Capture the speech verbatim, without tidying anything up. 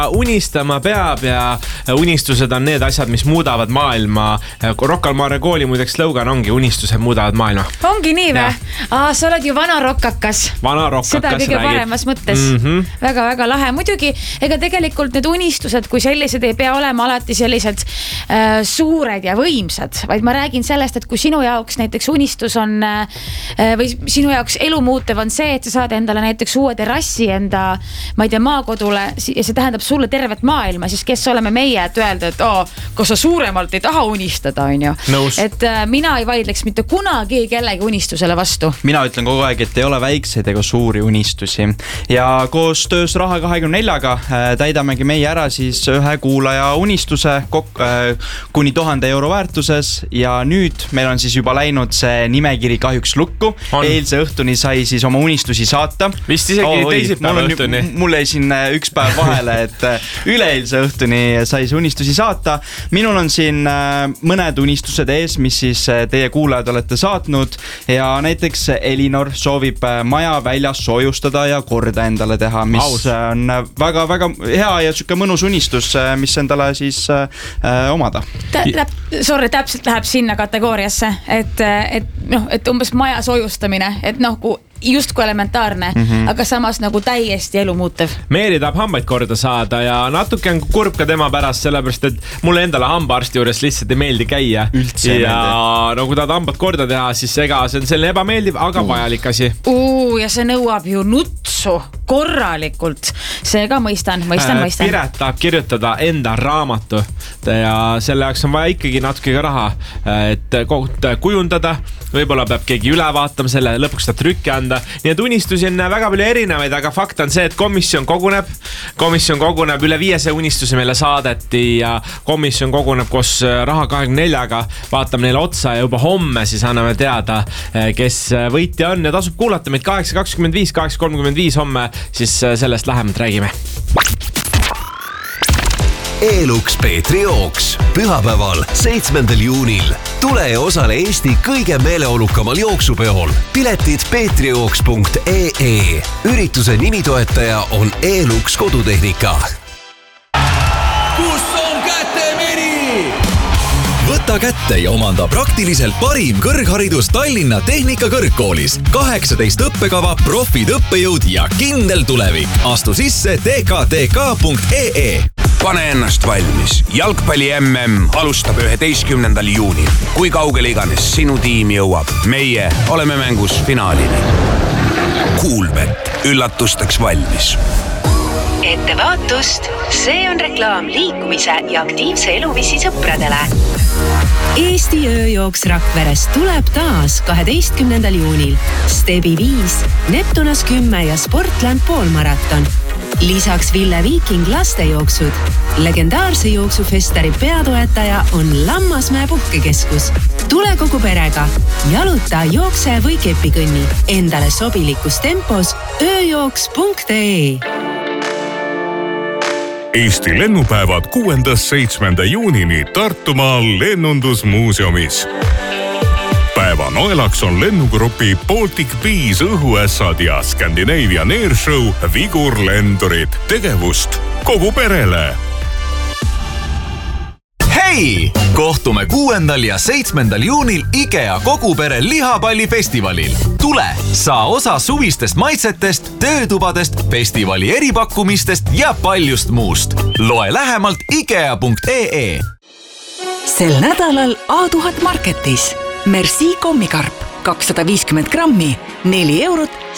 unistama peab ja unistused on need asjad, mis muudavad maailma. Rocca al Mare kooli muideks slogan ongi unistused muudavad maailma. Ongi nii või? Aa, sa oled ju vana rokkakas. Vana rokkakas seda kõige räägib. paremas mõttes. Mm-hmm. Väga, väga lahe. Muidugi, ega tegelikult need unistused, kui sellised ei pea olema alati sellised äh, suured ja võimsad, vaid ma räägin sellest, et kui sinu jaoks näiteks unistus on äh, või sinu jaoks elu muutev on see, et sa saad endale näiteks uue terrassi enda, ma ei tea, maakodule ja see tähendab sulle tervet maailma, siis kes oleme meie, et öelda, et oh, kas sa suuremalt ei taha unistada, on ju. Nõus. Et äh, mina ei vaidleks mitte kunagi kellegi unistusele vastu. Mina ütlen kogu aeg, et ei ole väikseid ega suuri unistusi. Ja koos töös Raha kahekümne neljaga äh, täidamegi meie ära siis ühe kuulaja unistuse kok-, äh, kuni tuhande euro väärtuses ja nüüd meil on siis juba läinud see nimekiri kahjuks lukku. On. Eilse õhtuni sai siis oma unistusi saata. Vist isegi oh, teisipäeva õhtuni. Mul jäi siin üks päev vahele, et üleeilse õhtuni sai see unistusi saata. Minul on siin mõned unistused ees, mis siis teie kuulajad olete saatnud ja näiteks Elinor soovib maja väljas soojustada ja korda endale teha, mis Aus. on väga, väga hea ja süke mõnus unistus, mis endale siis äh, omada. Tä, täp, sorry, täpselt läheb sinna kategooriasse, et, et, noh, et umbes maja soojustamine, et noh, kui justkui elementaarne, mm-hmm. aga samas nagu täiesti elu muutev. Meeri tahab hambaid korda saada ja natuke on kurb ka tema pärast, sellepärast, et mulle endale hambaarsti juures lihtsalt ei meeldi käia. Üldse ja no, kui tahad hambad korda teha, siis ega see on selline ebameeldiv, aga uh. vajalik asi. Uh, ja see nõuab ju nutsu korralikult. Seega mõistan, mõistan, äh, mõistan. Piret tahab kirjutada enda raamatu ja selle jaoks on vaja ikkagi natuke ka raha, et kujundada. Võib-olla peab keegi üle vaatama selle, lõpuks ta trükki anda. Nii et unistusi on väga palju erinevaid, aga fakt on see, et komisjon koguneb. Komisjon koguneb, üle viiese unistuse meile saadeti ja komisjon koguneb koos Raha kahekümne neljaga. Vaatame neile otsa ja juba homme siis anname teada, kes võitja on ja tasub kuulata meid kaheksa kakskümmend viis, kaheksa kolmkümmend viis homme, siis sellest lähemalt räägime. Elux Peetri jooks pühapäeval seitsmendal juunil. Tule ja osale Eesti kõige meeleolukamal jooksupeol. Piletid peetrijooks punkt ee. Ürituse nimitoetaja on Elux kodutehnika. Kus on kätemeri? Võta kätte ja omanda praktiliselt parim kõrgharidus Tallinna Tehnikakõrgkoolis. kaheksateist õppekava, profid õppejõud ja kindel tulevik. Astu sisse t k t k punkt ee. Pane ennast valmis. Jalgpalli M M alustab üheteistkümnendal juunil. Kui kaugele iganes sinu tiim jõuab, meie oleme mängus finaalini. Kuulbet, üllatusteks valmis. Ettevaatust, see on reklaam liikumise ja aktiivse eluviisi sõpradele. Eesti ööjooks Rakveres tuleb taas kaheteistkümnendal juunil. Stebi viis, Neptunas kümme ja Sportland poolmaraton. Lisaks Ville Viiking lastejooksud. Legendaarse jooksufestari peatoetaja on Lammasmäe puhkekeskus. Tule kogu perega. Jaluta, jookse või kepikõnni. Endale sobilikus tempos ööjooks punkt ee. Eesti lennupäevad kuuendast seitsmenda juunini Tartumaal lennundusmuuseumis. Päeva noelaks on lennugrupi Baltic Bees õhuässad ja Scandinavian Airshow vigurlendurid. Tegevust kogu perele. Hei! Kohtume kuuendal ja seitsmendal juunil IKEA kogupere lihapallifestivalil. Tule, saa osa suvistest maitsetest, töötubadest, festivali eripakkumistest ja paljust muust. Loe lähemalt ikea punkt ee. Sel nädalal A tuhat Marketis. Merci kommikarp kakssada viiskümmend grammi, neli eurot